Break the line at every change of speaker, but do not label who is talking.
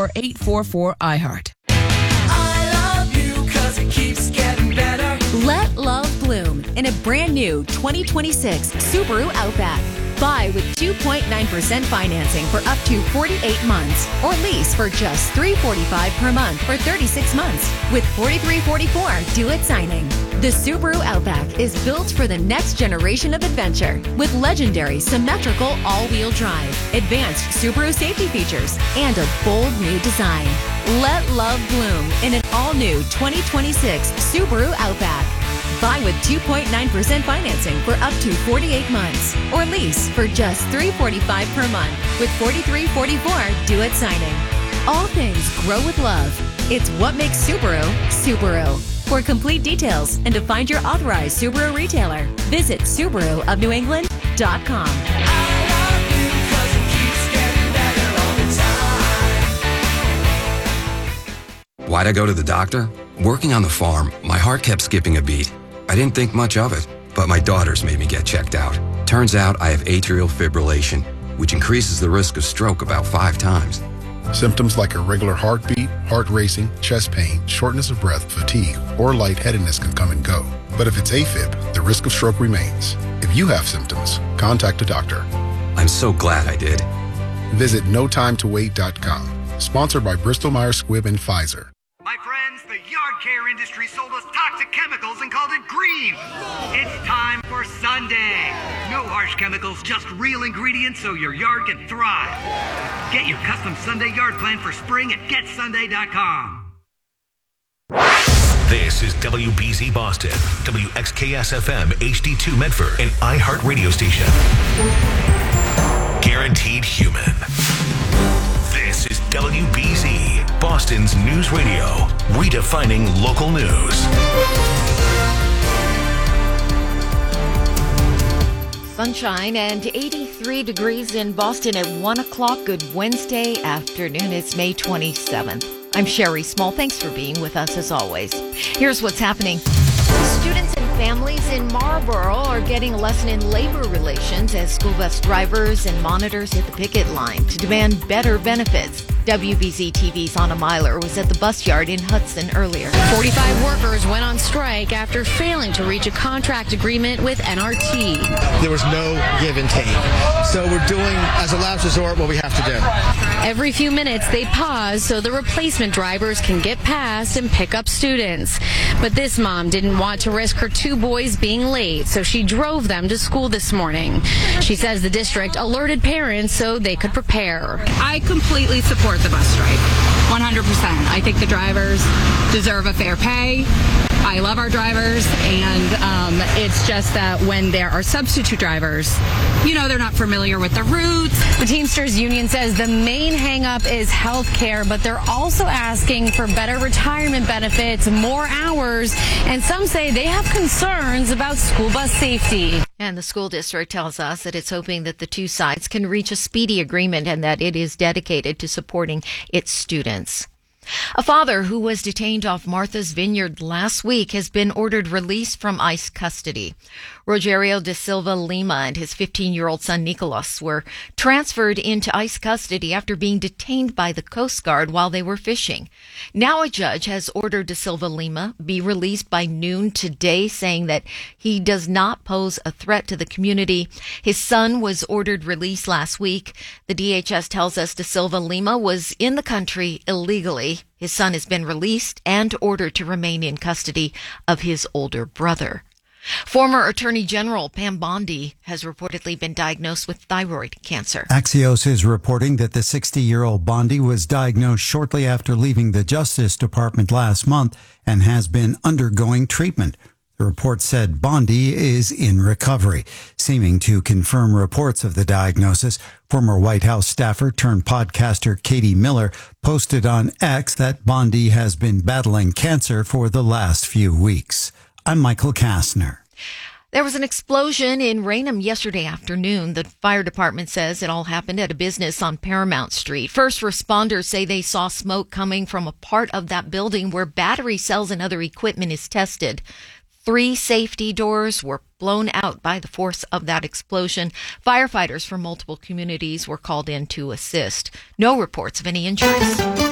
or 844-IHEART.
I love you 'cause it keeps getting better.
Let love bloom in a brand new 2026 Subaru Outback. Buy with 2.9% financing for up to 48 months or lease for just $345 per month for 36 months with $43.44 due at signing. The Subaru Outback is built for the next generation of adventure with legendary symmetrical all-wheel drive, advanced Subaru safety features, and a bold new design. Let love bloom in an all-new 2026 Subaru Outback. Buy with 2.9% financing for up to 48 months or lease for just $345 per month with $43.44 due at signing. All things grow with love. It's what makes Subaru, Subaru. For complete details and to find your authorized Subaru retailer, visit SubaruofNewEngland.com.
Why'd I go to the doctor? Working on the farm, my heart kept skipping a beat. I didn't think much of it, but my daughters made me get checked out. Turns out I have atrial fibrillation, which increases the risk of stroke about 5 times.
Symptoms like irregular heartbeat, heart racing, chest pain, shortness of breath, fatigue, or lightheadedness can come and go. But if it's AFib, the risk of stroke remains. If you have symptoms, contact a doctor.
I'm so glad I did.
Visit notimetowait.com. Sponsored by Bristol Myers Squibb and Pfizer.
My friends, the yard care industry sold us toxic chemicals and called it green. It's time for Sunday. No harsh chemicals, just real ingredients so your yard can thrive. Get your custom Sunday yard plan for spring at getsunday.com.
This is WBZ Boston, WXKS FM HD2 Medford, an iHeart radio station. Guaranteed human. This is WBZ, Boston's news radio, redefining local news.
Sunshine and 83 degrees in Boston at 1 o'clock. Good Wednesday afternoon. It's May 27th. I'm Sherry Small. Thanks for being with us as always. Here's what's happening. Students and families in Marlboro are getting a lesson in labor relations as school bus drivers and monitors hit the picket line to demand better benefits. WBZ TV's Anna Myler was at the bus yard in Hudson earlier.
45 workers went on strike after failing to reach a contract agreement with NRT.
There was no give and take. So we're doing, as a last resort, what we have to do.
Every few minutes, they pause so the replacement drivers can get past and pick up students. But this mom didn't want to risk her 2 boys being late, so she drove them to school this morning. She says the district alerted parents so they could prepare.
I completely support the bus strike, 100%. I think the drivers deserve a fair pay. I love our drivers, and it's just that when there are substitute drivers, you know, they're not familiar with the routes.
The Teamsters Union says the main hang-up is health care, but they're also asking for better retirement benefits, more hours, and some say they have concerns about school bus safety.
And the school district tells us that it's hoping that the two sides can reach a speedy agreement and that it is dedicated to supporting its students. A father who was detained off Martha's Vineyard last week has been ordered released from ICE custody. Rogerio de Silva Lima and his 15-year-old son Nicolas were transferred into ICE custody after being detained by the Coast Guard while they were fishing. Now a judge has ordered de Silva Lima be released by noon today, saying that he does not pose a threat to the community. His son was ordered released last week. The DHS tells us de Silva Lima was in the country illegally. His son has been released and ordered to remain in custody of his older brother. Former Attorney General Pam Bondi has reportedly been diagnosed with thyroid cancer.
Axios is reporting that the 60-year-old Bondi was diagnosed shortly after leaving the Justice Department last month and has been undergoing treatment. The report said Bondi is in recovery. Seeming to confirm reports of the diagnosis, former White House staffer turned podcaster Katie Miller posted on X that Bondi has been battling cancer for the last few weeks. I'm Michael Kastner.
There was an explosion in Raynham yesterday afternoon. The fire department says it all happened at a business on Paramount Street. First responders say they saw smoke coming from a part of that building where battery cells and other equipment is tested. 3 safety doors were blown out by the force of that explosion. Firefighters from multiple communities were called in to assist. No reports of any injuries.